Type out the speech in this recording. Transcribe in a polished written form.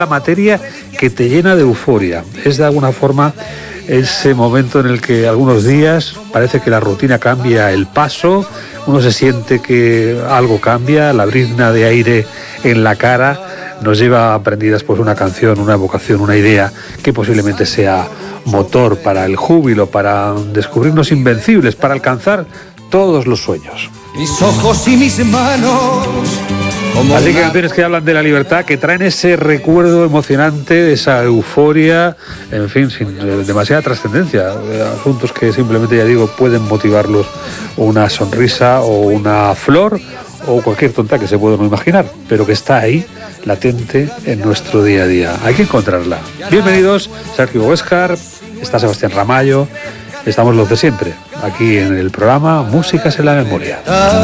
La materia que te llena de euforia. Es de alguna forma ese momento en el que algunos días parece que la rutina cambia el paso, uno se siente que algo cambia, la brizna de aire en la cara nos lleva prendidas pues una canción, una evocación, una idea que posiblemente sea motor para el júbilo, para descubrirnos invencibles, para alcanzar todos los sueños. Mis ojos y mis manos. Así que canciones que hablan de la libertad, que traen ese recuerdo emocionante, esa euforia, en fin, sin demasiada trascendencia. Asuntos que simplemente, ya digo, pueden motivarlos una sonrisa o una flor o cualquier tonta que se pueda no imaginar, pero que está ahí, latente en nuestro día a día. Hay que encontrarla. Bienvenidos, Sergio Huéscar, está Sebastián Ramallo, estamos los de siempre, aquí en el programa Músicas en la Memoria.